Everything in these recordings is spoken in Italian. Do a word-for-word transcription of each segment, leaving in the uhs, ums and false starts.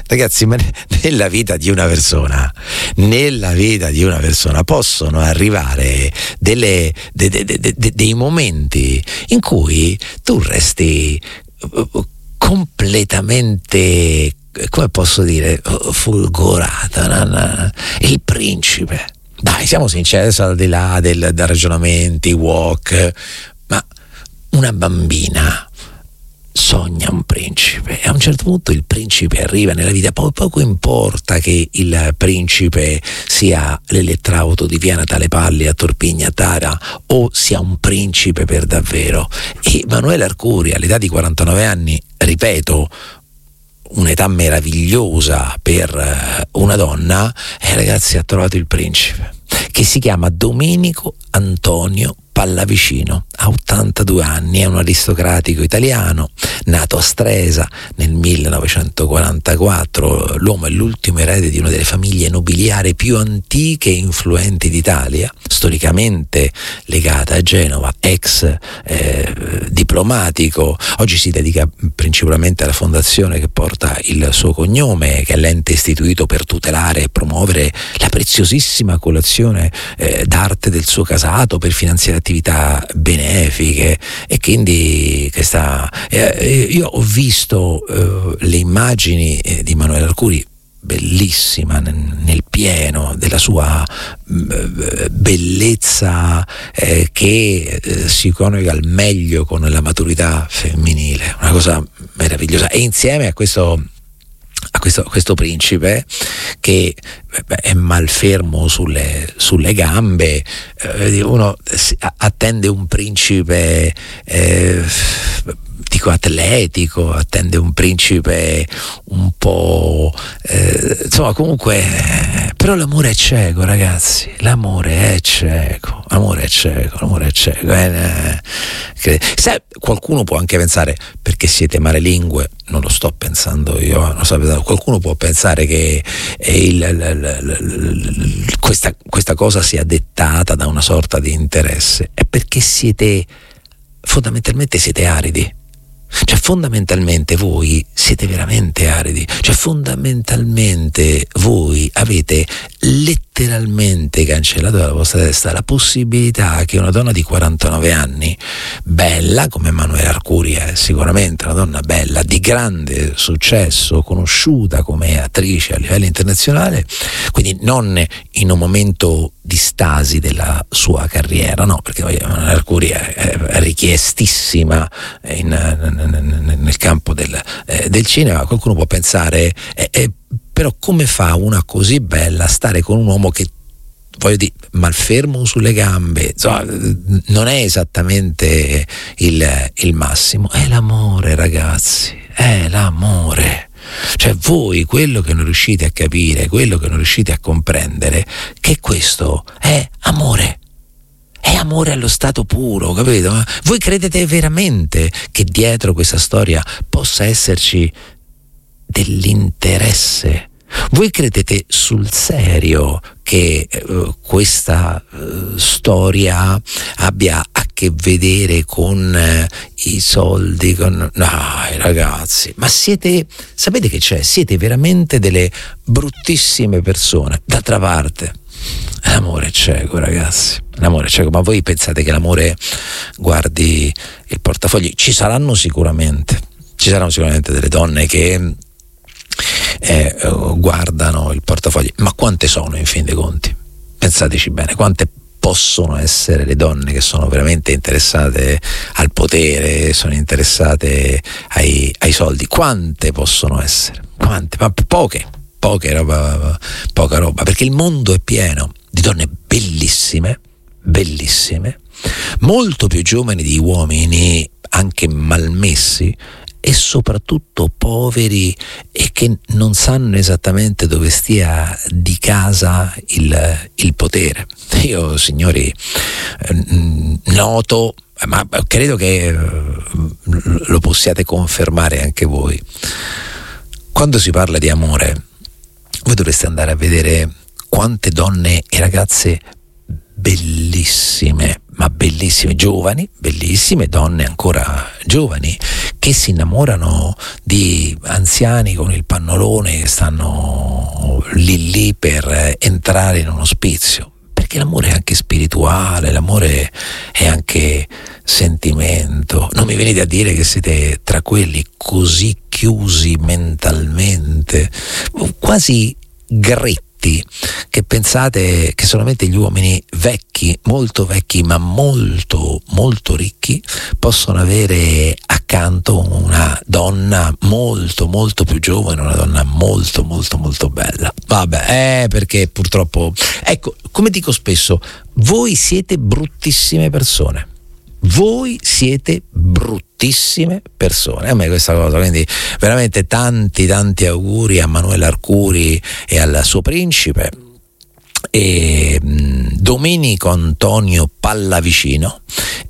Ragazzi, ma nella vita di una persona, nella vita di una persona possono arrivare delle, de, de, de, de, dei momenti in cui tu resti completamente, come posso dire, folgorata, no? No. Il principe. Dai, siamo sinceri, adesso al di là del, del ragionamenti, walk, ma una bambina sogna un principe e a un certo punto il principe arriva nella vita. Poi poco importa che il principe sia l'elettrauto di via Natale Palli a Torpigna Tara o sia un principe per davvero. E Emanuele Arcuri all'età di quarantanove anni, ripeto, un'età meravigliosa per una donna, e ragazzi ha trovato il principe, che si chiama Domenico Antonio Pallavicino, ha ottantadue anni, è un aristocratico italiano, nato a Stresa nel millenovecentoquarantaquattro. L'uomo è l'ultimo erede di una delle famiglie nobiliari più antiche e influenti d'Italia, storicamente legata a Genova, ex eh, diplomatico. Oggi si dedica principalmente alla fondazione che porta il suo cognome, che è l'ente istituito per tutelare e promuovere la preziosissima collezione eh, d'arte del suo casato, per finanziare attività benefiche. E quindi questa, eh, io ho visto eh, le immagini eh, di Emanuele Arcuri, bellissima nel, nel pieno della sua eh, bellezza eh, che eh, si coniuga al meglio con la maturità femminile, una cosa meravigliosa. E insieme a questo a questo, questo principe che beh, è malfermo sulle, sulle gambe, eh, uno attende un principe eh, dico atletico, attende un principe un po' eh, insomma comunque eh, però l'amore è cieco, ragazzi, l'amore è cieco, l'amore è cieco, l'amore è cieco eh, eh, se qualcuno può anche pensare, perché siete malelingue, non lo sto pensando io, non sto pensando, qualcuno può pensare che il, il, il, il, questa, questa cosa sia dettata da una sorta di interesse, è perché siete fondamentalmente siete aridi. Cioè fondamentalmente voi siete veramente aridi, cioè fondamentalmente voi avete letteralmente cancellato dalla vostra testa la possibilità che una donna di quarantanove anni, bella come Emanuele Arcuri è sicuramente una donna bella, di grande successo, conosciuta come attrice a livello internazionale, quindi non in un momento di stasi della sua carriera, no, perché Emanuele Arcuri è, è richiestissima in, in, nel campo del, eh, del cinema. Qualcuno può pensare eh, eh, però come fa una così bella a stare con un uomo che, voglio dire, malfermo sulle gambe, insomma, non è esattamente il, il massimo. È l'amore, ragazzi, è l'amore. Cioè voi quello che non riuscite a capire, quello che non riuscite a comprendere, che questo è amore. È amore allo stato puro, capito? Voi credete veramente che dietro questa storia possa esserci dell'interesse? Voi credete sul serio che uh, questa uh, storia abbia a che vedere con uh, i soldi, con... No, ragazzi, ma siete, sapete che c'è? Siete veramente delle bruttissime persone. D'altra parte, l'amore è cieco, ragazzi, l'amore è cieco. Ma voi pensate che l'amore guardi il portafogli? Ci saranno sicuramente, ci saranno sicuramente delle donne che Eh, guardano il portafoglio, ma quante sono in fin dei conti? Pensateci bene, quante possono essere le donne che sono veramente interessate al potere, sono interessate ai, ai soldi? Quante possono essere? Quante? Ma poche, poche roba, poca roba, perché il mondo è pieno di donne bellissime, bellissime, molto più giovani di uomini anche malmessi, e soprattutto poveri e che non sanno esattamente dove stia di casa il, il potere. Io, signori, noto, ma credo che lo possiate confermare anche voi, quando si parla di amore, voi dovreste andare a vedere quante donne e ragazze bellissime, ma bellissime, giovani, bellissime donne ancora giovani, che che si innamorano di anziani con il pannolone che stanno lì lì per entrare in un ospizio, perché l'amore è anche spirituale, l'amore è anche sentimento. Non mi venite a dire che siete tra quelli così chiusi mentalmente, quasi gretti, che pensate che solamente gli uomini vecchi, molto vecchi ma molto molto ricchi, possono avere accanto una donna molto molto più giovane, una donna molto molto molto bella. Vabbè, eh, perché purtroppo, ecco, come dico spesso, voi siete bruttissime persone. Voi siete bruttissime persone. A me questa cosa, quindi veramente tanti tanti auguri a Manuela Arcuri e al suo principe. E mh, Domenico Antonio Pallavicino,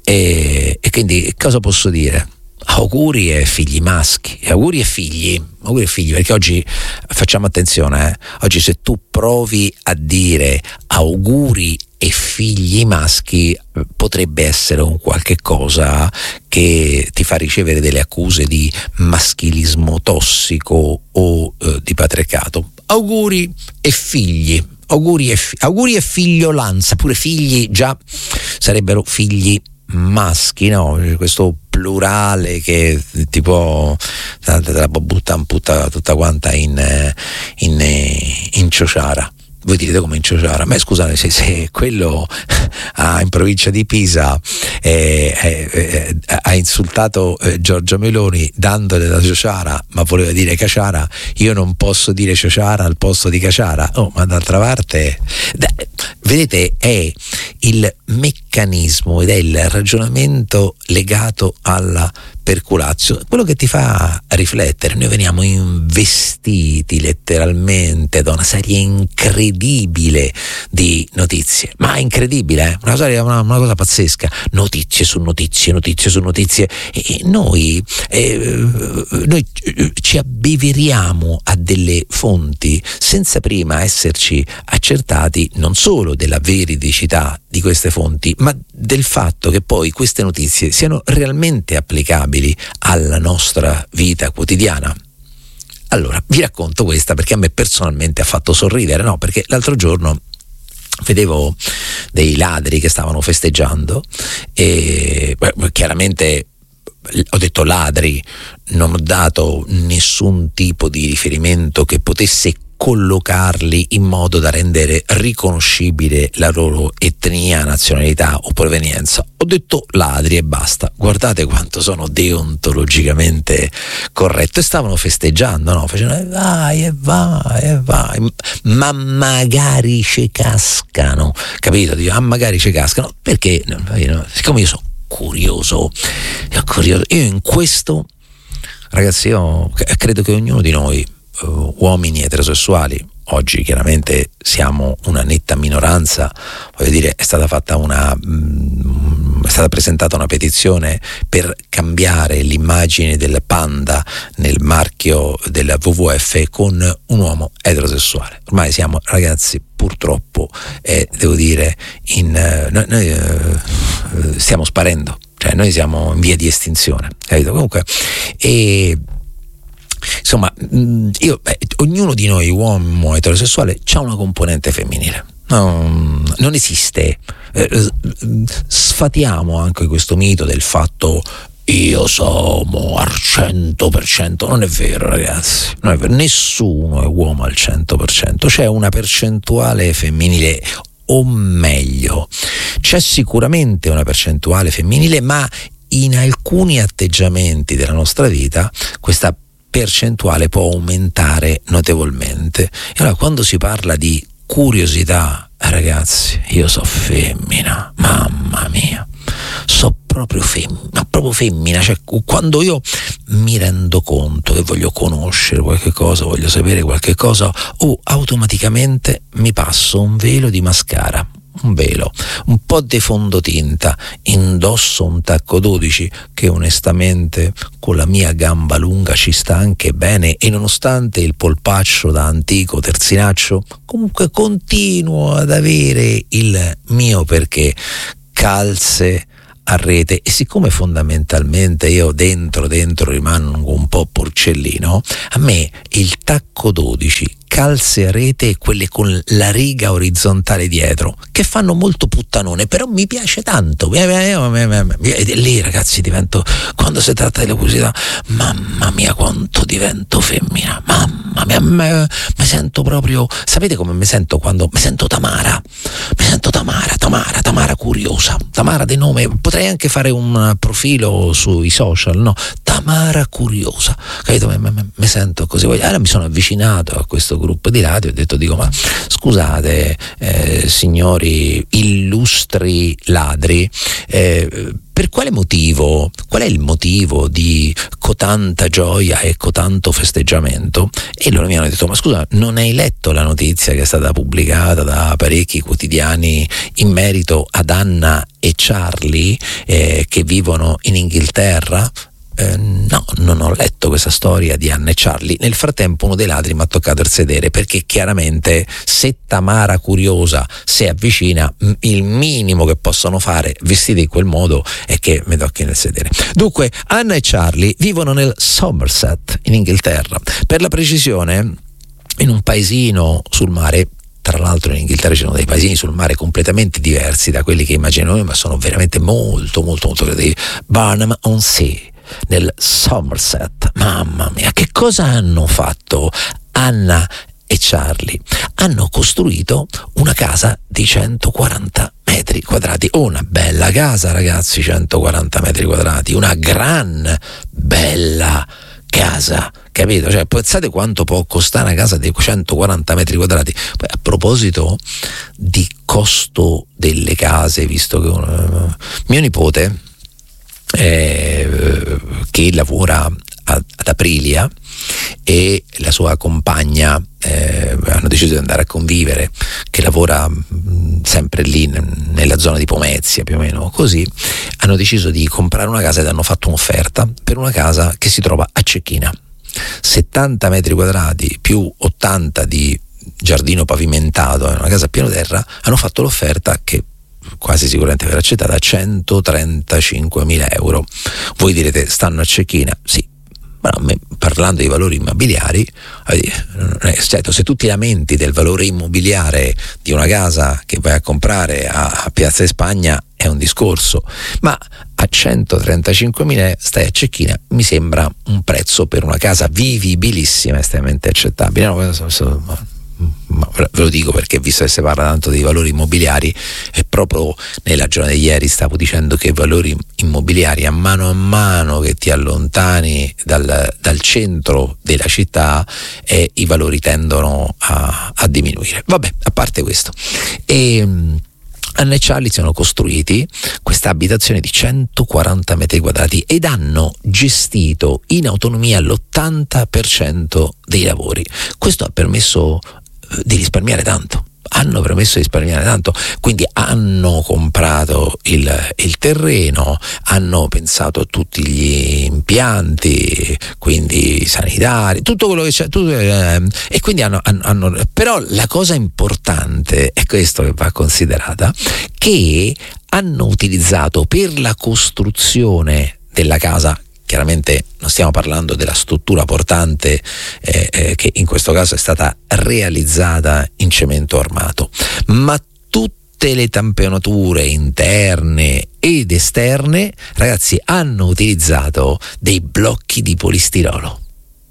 e, e quindi cosa posso dire? Auguri e figli maschi, auguri e figli, auguri e figli, perché oggi facciamo attenzione, eh? Oggi se tu provi a dire auguri e figli maschi, potrebbe essere un qualche cosa che ti fa ricevere delle accuse di maschilismo tossico o eh, di patriarcato. Auguri e figli, auguri e, fi- auguri e figliolanza, pure figli già sarebbero figli maschi, no? Questo plurale che tipo te la butta, butta tutta quanta in, in, in ciociara. Voi direte come in ciociara, ma scusate, se, se quello ah, in provincia di Pisa eh, eh, eh, ha insultato eh, Giorgia Meloni dandole la ciociara, ma voleva dire caciara, io non posso dire ciociara al posto di caciara. Oh, ma d'altra parte, da, vedete, è il meccanismo ed è il ragionamento legato alla perculazio, quello che ti fa riflettere. Noi veniamo investiti letteralmente da una serie incredibile di notizie, ma incredibile, eh? una, cosa, una, una cosa pazzesca, notizie su notizie, notizie su notizie, e, e noi, eh, noi ci abbeveriamo a delle fonti senza prima esserci accertati non solo della veridicità di queste fonti, ma del fatto che poi queste notizie siano realmente applicabili alla nostra vita quotidiana. Allora, vi racconto questa perché a me personalmente ha fatto sorridere, no? Perché l'altro giorno vedevo dei ladri che stavano festeggiando e beh, chiaramente ho detto ladri, non ho dato nessun tipo di riferimento che potesse collocarli in modo da rendere riconoscibile la loro etnia, nazionalità o provenienza. Ho detto ladri e basta. Guardate quanto sono deontologicamente corretto. E stavano festeggiando, no? Facevano e vai e vai e vai, ma magari ci cascano, capito? Dico, ah, magari ci cascano, perché siccome io sono curioso, curioso, io in questo, ragazzi, io credo che ognuno di noi, Uh, uomini eterosessuali, oggi chiaramente siamo una netta minoranza, voglio dire, è stata fatta una mh, è stata presentata una petizione per cambiare l'immagine del panda nel marchio del W W F con un uomo eterosessuale. Ormai siamo, ragazzi, purtroppo, eh, devo dire, in uh, noi, noi uh, stiamo sparendo, cioè noi siamo in via di estinzione, capito? Comunque, e insomma, io, beh, ognuno di noi uomo eterosessuale c'ha una componente femminile, no, non esiste, eh, sfatiamo anche questo mito del fatto io sono al cento per cento. Non è vero, ragazzi, non è vero, nessuno è uomo al cento per cento, c'è una percentuale femminile, o meglio, c'è sicuramente una percentuale femminile, ma in alcuni atteggiamenti della nostra vita questa percentuale può aumentare notevolmente. E allora, quando si parla di curiosità, ragazzi, io so femmina, mamma mia, so proprio femmina, proprio femmina, cioè quando io mi rendo conto che voglio conoscere qualche cosa, voglio sapere qualche cosa, oh, automaticamente mi passo un velo di mascara, un velo, un po' di fondotinta, indosso un tacco dodici che onestamente con la mia gamba lunga ci sta anche bene, e nonostante il polpaccio da antico terzinaccio, comunque continuo ad avere il mio perché, calze a rete, e siccome fondamentalmente io dentro dentro rimango un po' porcellino, a me il tacco dodici, calze a rete e quelle con la riga orizzontale dietro, che fanno molto puttanone, però mi piace tanto. E lì, ragazzi, divento, quando si tratta delle curiosità, mamma mia quanto divento femmina, mamma mia, me, mi sento proprio, sapete come mi sento quando mi sento Tamara, mi sento Tamara, Tamara, Tamara curiosa, Tamara di nome, potrei anche fare un profilo sui social, no? Tamara curiosa, capito? Mi sento così. Allora mi sono avvicinato a questo gruppo di radio e ho detto, dico, ma scusate eh, signori illustri ladri, eh, per quale motivo, qual è il motivo di cotanta gioia e cotanto festeggiamento? E loro mi hanno detto, ma scusa, non hai letto la notizia che è stata pubblicata da parecchi quotidiani in merito ad Anna e Charlie eh, che vivono in Inghilterra? Eh, no, non ho letto questa storia di Anna e Charlie. Nel frattempo uno dei ladri mi ha toccato il sedere, perché chiaramente se Tamara curiosa si avvicina, il minimo che possono fare vestiti in quel modo è che mi tocchi nel sedere. Dunque, Anna e Charlie vivono nel Somerset in Inghilterra, per la precisione in un paesino sul mare. Tra l'altro in Inghilterra ci sono dei paesini sul mare completamente diversi da quelli che immaginiamo noi, ma sono veramente molto molto molto creativi. Barnham-on-Sea, nel Somerset. Mamma mia, che cosa hanno fatto Anna e Charlie? Hanno costruito una casa di centoquaranta metri quadrati. Oh, una bella casa, ragazzi, centoquaranta metri quadrati, una gran bella casa, capito? Cioè, pensate quanto può costare una casa di centoquaranta metri quadrati. Poi, a proposito di costo delle case, visto che uh, mio nipote eh, che lavora a, ad Aprilia e la sua compagna eh, hanno deciso di andare a convivere, che lavora mh, sempre lì n- nella zona di Pomezia più o meno così, hanno deciso di comprare una casa ed hanno fatto un'offerta per una casa che si trova a Cecchina, settanta metri quadrati più ottanta di giardino pavimentato, è una casa a piano terra. Hanno fatto l'offerta che quasi sicuramente verrà accettata a centotrentacinquemila euro. Voi direte, stanno a Cecchina? Sì, ma no, parlando di valori immobiliari, certo, se tu ti lamenti del valore immobiliare di una casa che vai a comprare a Piazza di Spagna è un discorso, ma a centotrentacinquemila stai a Cecchina mi sembra un prezzo per una casa vivibilissima estremamente accettabile. No, ma ve lo dico perché, visto che si parla tanto di valori immobiliari, e proprio nella giornata di ieri stavo dicendo che i valori immobiliari, a mano a mano che ti allontani dal, dal centro della città, eh, i valori tendono a, a diminuire. Vabbè, a parte questo, e Anna e Charlie si sono costruiti questa abitazione di centoquaranta metri quadrati ed hanno gestito in autonomia l'ottanta per cento dei lavori. Questo ha permesso eh, di risparmiare tanto. Hanno permesso di risparmiare tanto, quindi hanno comprato il, il terreno, hanno pensato a tutti gli impianti, quindi sanitari, tutto quello che c'è, tutto, eh, e quindi hanno, hanno, hanno. Però la cosa importante è questo che va considerata, che hanno utilizzato per la costruzione della casa. Chiaramente non stiamo parlando della struttura portante eh, eh, che in questo caso è stata realizzata in cemento armato, ma tutte le tamponature interne ed esterne, ragazzi, hanno utilizzato dei blocchi di polistirolo.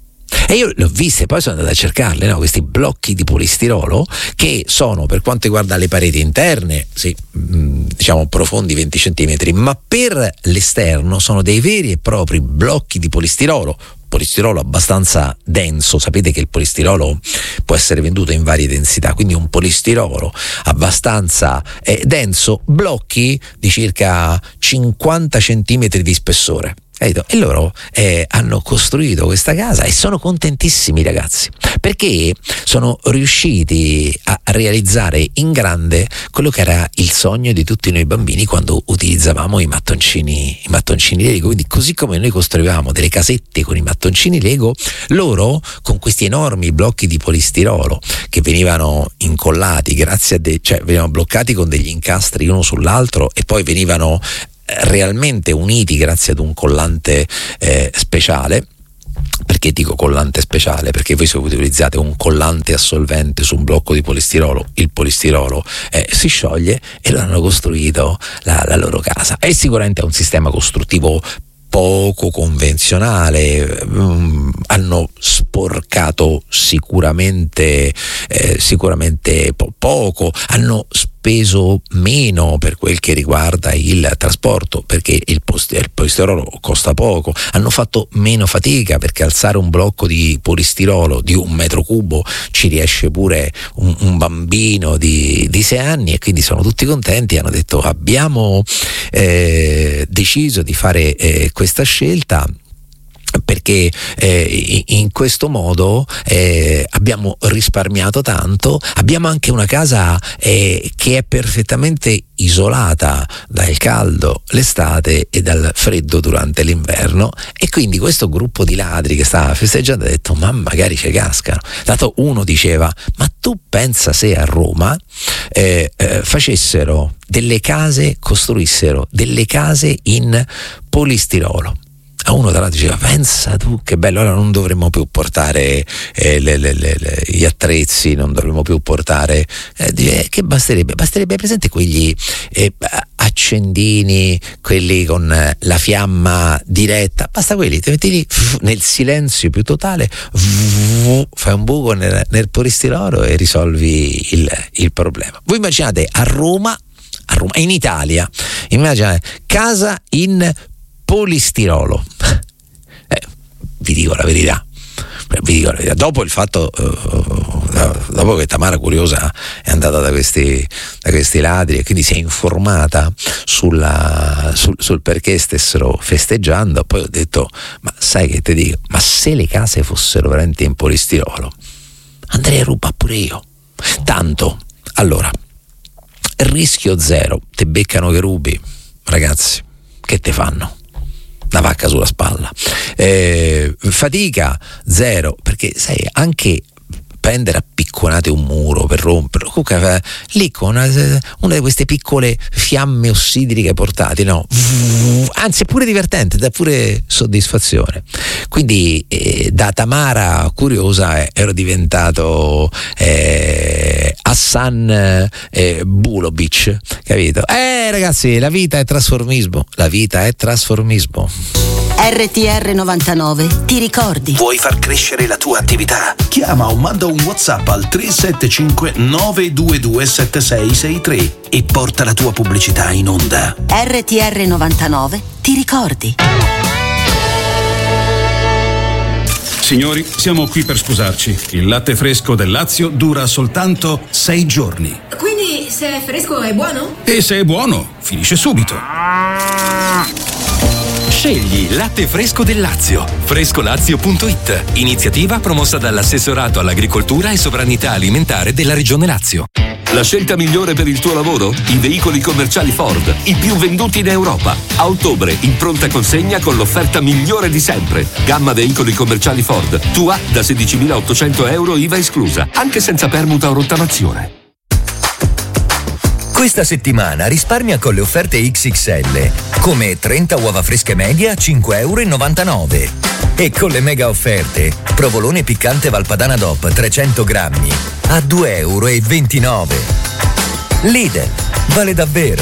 E io le ho viste, poi sono andato a cercarle, no? Questi blocchi di polistirolo che sono, per quanto riguarda le pareti interne, sì, diciamo profondi venti centimetri, ma per l'esterno sono dei veri e propri blocchi di polistirolo. Polistirolo abbastanza denso, sapete che il polistirolo può essere venduto in varie densità, quindi un polistirolo abbastanza eh, denso, blocchi di circa cinquanta centimetri di spessore. E loro eh, hanno costruito questa casa e sono contentissimi, ragazzi, perché sono riusciti a realizzare in grande quello che era il sogno di tutti noi bambini quando utilizzavamo i mattoncini, i mattoncini Lego. Quindi, così come noi costruivamo delle casette con i mattoncini Lego, loro con questi enormi blocchi di polistirolo che venivano incollati grazie a dei, cioè venivano bloccati con degli incastri uno sull'altro e poi venivano realmente uniti grazie ad un collante eh, speciale. Perché dico collante speciale? Perché voi se utilizzate un collante assolvente su un blocco di polistirolo, il polistirolo eh, si scioglie, e lo hanno costruito la, la loro casa. È sicuramente un sistema costruttivo poco convenzionale, um, hanno sporcato sicuramente eh, sicuramente po- poco, hanno speso meno per quel che riguarda il trasporto, perché il, post- il polistirolo costa poco, hanno fatto meno fatica, perché alzare un blocco di polistirolo di un metro cubo ci riesce pure un, un bambino di, di sei anni, e quindi sono tutti contenti. Hanno detto: abbiamo eh, deciso di fare eh, questa scelta perché eh, in questo modo eh, abbiamo risparmiato tanto, abbiamo anche una casa eh, che è perfettamente isolata dal caldo l'estate e dal freddo durante l'inverno, e quindi questo gruppo di ladri che stava festeggiando ha detto: ma magari ci cascano. Dato uno diceva: ma tu pensa se a Roma eh, eh, facessero delle case, costruissero delle case in polistirolo. A uno tra l'altro diceva: pensa tu che bello, ora non dovremmo più portare eh, le, le, le, le, gli attrezzi, non dovremmo più portare eh, che basterebbe basterebbe presente quegli eh, accendini, quelli con eh, la fiamma diretta, basta quelli, ti metti lì f- nel silenzio più totale, f- fai un buco nel, nel polistirolo e risolvi il, il problema. Voi immaginate a Roma a Roma in Italia, immaginate casa in polistirolo. Eh, vi dico la verità, vi dico la verità. Dopo il fatto, uh, dopo che Tamara curiosa è andata da questi, da questi ladri e quindi si è informata sulla, sul, sul perché stessero festeggiando, poi ho detto: ma sai che ti dico, ma se le case fossero veramente in polistirolo andrei a rubare pure io. Tanto, allora, rischio zero, te beccano che rubi, ragazzi, che te fanno? Una vacca sulla spalla. Eh, fatica zero, perché sai, anche prendere a picconate un muro per romperlo, comunque lì con una, una di queste piccole fiamme ossidriche portate, no? Anzi, è pure divertente, dà pure soddisfazione. Quindi eh, da Tamara curiosa eh, ero diventato eh, Hassan eh, Bulovic, capito? Eh ragazzi, la vita è trasformismo, la vita è trasformismo. R T R novantanove, ti ricordi? Vuoi far crescere la tua attività? Chiama o manda un WhatsApp al tre sette cinque nove due due sette sei sei tre e porta la tua pubblicità in onda. R T R novantanove, ti ricordi? Signori, siamo qui per scusarci. Il latte fresco del Lazio dura soltanto sei giorni. Quindi se è fresco è buono? E se è buono, finisce subito. Scegli latte fresco del Lazio. Frescolazio punto it. Iniziativa promossa dall'Assessorato all'Agricoltura e Sovranità Alimentare della Regione Lazio. La scelta migliore per il tuo lavoro? I veicoli commerciali Ford, i più venduti in Europa. A ottobre, in pronta consegna con l'offerta migliore di sempre. Gamma veicoli commerciali Ford, tua da sedicimilaottocento euro I V A esclusa, anche senza permuta o rottamazione. Questa settimana risparmia con le offerte X X L, come trenta uova fresche media a cinque e novantanove euro. E con le mega offerte, provolone piccante Valpadana D O P trecento grammi a due e ventinove euro. Lidl, vale davvero.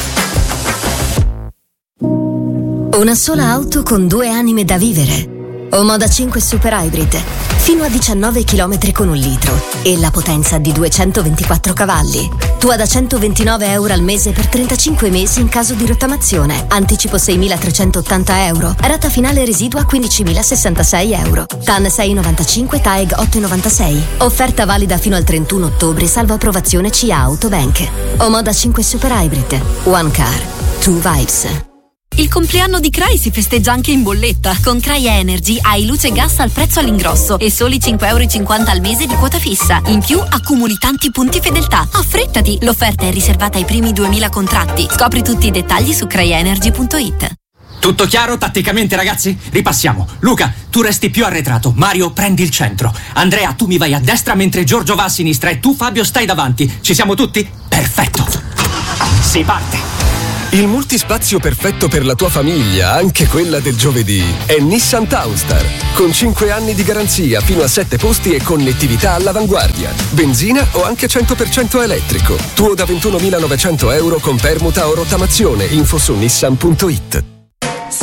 Una sola auto con due anime da vivere. Omoda cinque Super Hybrid, fino a diciannove chilometri con un litro e la potenza di duecentoventiquattro cavalli. Tua da centoventinove euro al mese per trentacinque mesi in caso di rottamazione. Anticipo seimilatrecentottanta euro. Rata finale residua quindicimilasessantasei euro. T A N sei virgola novantacinque, T A E G otto virgola novantasei. Offerta valida fino al trentuno ottobre, salvo approvazione C A Autobank. Omoda cinque Super Hybrid. One car, two vibes. Il compleanno di Cray si festeggia anche in bolletta. Con Cray Energy hai luce e gas al prezzo all'ingrosso e soli cinque e cinquanta euro al mese di quota fissa. In più accumuli tanti punti fedeltà. Affrettati, l'offerta è riservata ai primi duemila contratti. Scopri tutti i dettagli su cray energy punto it. Tutto chiaro tatticamente, ragazzi? Ripassiamo. Luca, tu resti più arretrato. Mario, prendi il centro. Andrea, tu mi vai a destra mentre Giorgio va a sinistra e tu, Fabio, stai davanti. Ci siamo tutti? Perfetto. Si parte. Il multispazio perfetto per la tua famiglia, anche quella del giovedì, è Nissan Townstar. Con cinque anni di garanzia, fino a sette posti e connettività all'avanguardia. Benzina o anche cento per cento elettrico. Tuo da ventunomilanovecento euro con permuta o rottamazione. Info su nissan punto it.